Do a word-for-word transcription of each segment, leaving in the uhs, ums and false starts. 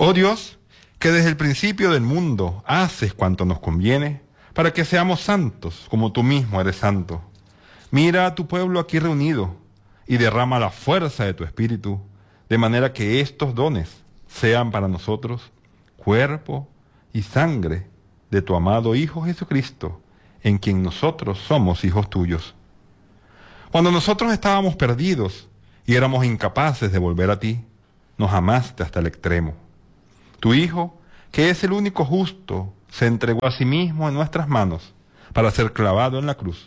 Oh Dios, que desde el principio del mundo haces cuanto nos conviene, para que seamos santos, como tú mismo eres santo. Mira a tu pueblo aquí reunido, y derrama la fuerza de tu Espíritu, de manera que estos dones sean para nosotros cuerpo y sangre de tu amado Hijo Jesucristo, en quien nosotros somos hijos tuyos. Cuando nosotros estábamos perdidos y éramos incapaces de volver a ti, nos amaste hasta el extremo. Tu Hijo, que es el único justo, se entregó a sí mismo en nuestras manos para ser clavado en la cruz.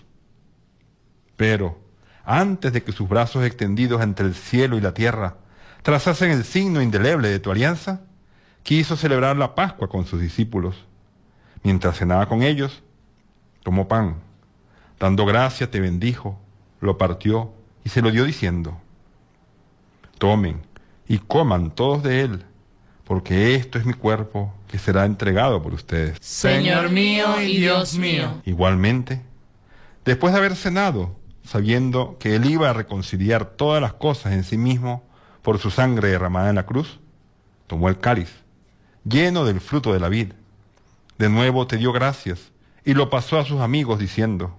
Pero, antes de que sus brazos extendidos entre el cielo y la tierra trazasen el signo indeleble de tu alianza, quiso celebrar la Pascua con sus discípulos. Mientras cenaba con ellos, tomó pan, dando gracias te bendijo, lo partió y se lo dio diciendo: tomen y coman todos de él, porque esto es mi cuerpo que será entregado por ustedes. Señor mío y Dios mío. Igualmente, después de haber cenado, sabiendo que él iba a reconciliar todas las cosas en sí mismo por su sangre derramada en la cruz, tomó el cáliz, lleno del fruto de la vid. De nuevo te dio gracias y lo pasó a sus amigos diciendo: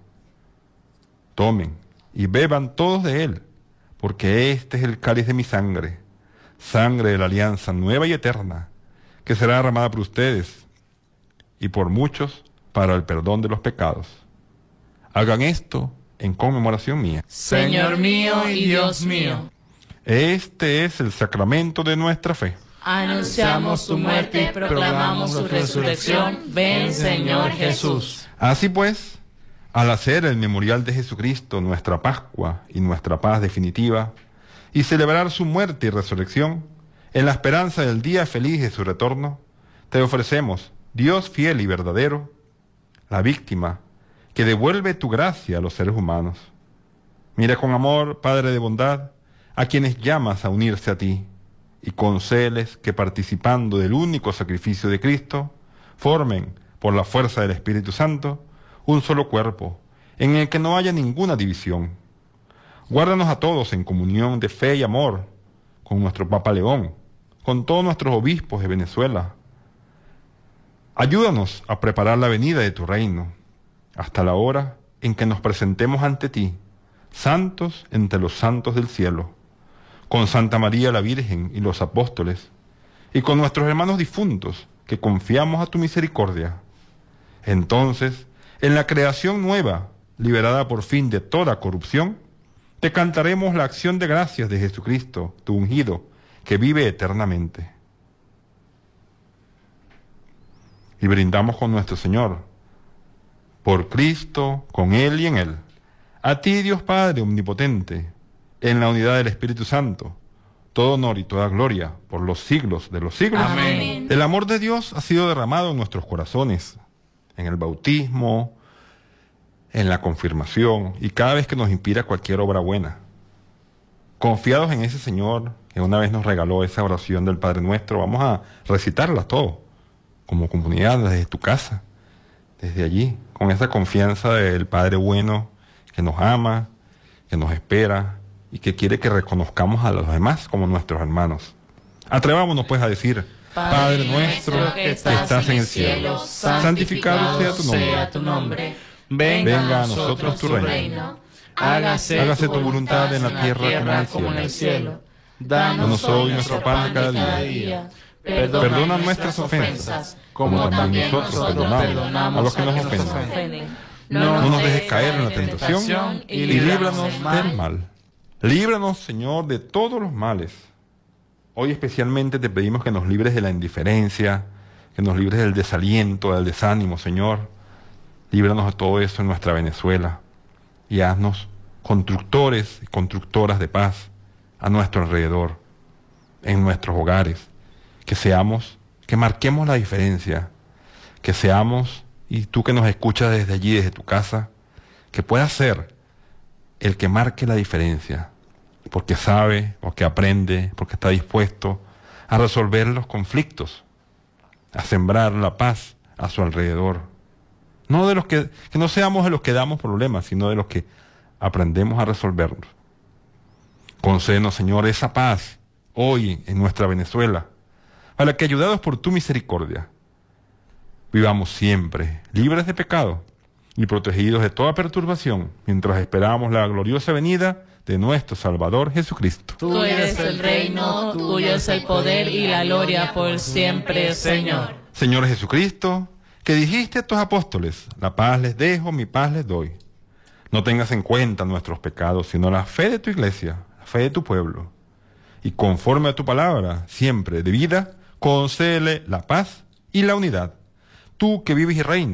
tomen y beban todos de él, porque este es el cáliz de mi sangre, sangre de la alianza nueva y eterna, que será derramada por ustedes y por muchos para el perdón de los pecados. Hagan esto en conmemoración mía. Señor mío y Dios mío. Este es el sacramento de nuestra fe. Anunciamos tu muerte y proclamamos tu resurrección. Ven, Señor Jesús. Así pues, al hacer el memorial de Jesucristo, nuestra Pascua y nuestra paz definitiva, y celebrar su muerte y resurrección, en la esperanza del día feliz de su retorno, te ofrecemos, Dios fiel y verdadero, la víctima que devuelve tu gracia a los seres humanos. Mira con amor, Padre de bondad, a quienes llamas a unirse a ti, y concédeles que participando del único sacrificio de Cristo, formen, por la fuerza del Espíritu Santo, un solo cuerpo, en el que no haya ninguna división. Guárdanos a todos en comunión de fe y amor, con nuestro Papa León, con todos nuestros obispos de Venezuela. Ayúdanos a preparar la venida de tu reino, hasta la hora en que nos presentemos ante ti, santos entre los santos del cielo, con Santa María la Virgen y los apóstoles, y con nuestros hermanos difuntos, que confiamos a tu misericordia. Entonces, en la creación nueva, liberada por fin de toda corrupción, te cantaremos la acción de gracias de Jesucristo, tu ungido, que vive eternamente. Y brindamos con nuestro Señor, por Cristo, con Él y en Él, a ti, Dios Padre omnipotente, en la unidad del Espíritu Santo, todo honor y toda gloria por los siglos de los siglos. Amén. El amor de Dios ha sido derramado en nuestros corazones, en el bautismo, en la confirmación y cada vez que nos inspira cualquier obra buena. Confiados en ese Señor que una vez nos regaló esa oración del Padre Nuestro, vamos a recitarla todos, como comunidad, desde tu casa, desde allí, con esa confianza del Padre bueno que nos ama, que nos espera y que quiere que reconozcamos a los demás como nuestros hermanos. Atrevámonos pues a decir: Padre nuestro que estás en el cielo, santificado sea tu nombre. Sea tu nombre. Venga a nosotros tu reino. Hágase, Hágase tu voluntad en la tierra como en el cielo. Danos hoy nuestro pan de cada día. Perdona nuestras ofensas, como también nosotros perdonamos a los que nos ofenden. No nos dejes caer en la tentación y líbranos del mal. Líbranos, Señor, de todos los males. Hoy especialmente te pedimos que nos libres de la indiferencia, que nos libres del desaliento, del desánimo, Señor. Líbranos de todo eso en nuestra Venezuela y haznos constructores y constructoras de paz a nuestro alrededor, en nuestros hogares. Que seamos, que marquemos la diferencia, que seamos, y tú que nos escuchas desde allí, desde tu casa, que puedas ser el que marque la diferencia, porque sabe, porque aprende, porque está dispuesto a resolver los conflictos, a sembrar la paz a su alrededor. No de los que, que no seamos de los que damos problemas, sino de los que aprendemos a resolverlos. Concédenos, Señor, esa paz hoy en nuestra Venezuela, para que, ayudados por tu misericordia, vivamos siempre libres de pecado y protegidos de toda perturbación, mientras esperamos la gloriosa venida de nuestro Salvador Jesucristo. Tú eres el reino, tuyo es el poder y la gloria por siempre, Señor. Señor Jesucristo, que dijiste a tus apóstoles, la paz les dejo, mi paz les doy. No tengas en cuenta nuestros pecados, sino la fe de tu iglesia, la fe de tu pueblo. Y conforme a tu palabra, siempre de vida, concédele la paz y la unidad. Tú que vives y reinas